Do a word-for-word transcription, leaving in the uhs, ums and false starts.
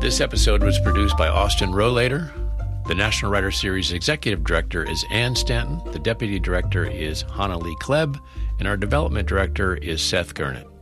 This episode was produced by Austin Rohlater. The National Writer Series Executive Director is Ann Stanton. The Deputy Director is Hannah Lee Klebb. And our Development Director is Seth Gurnett.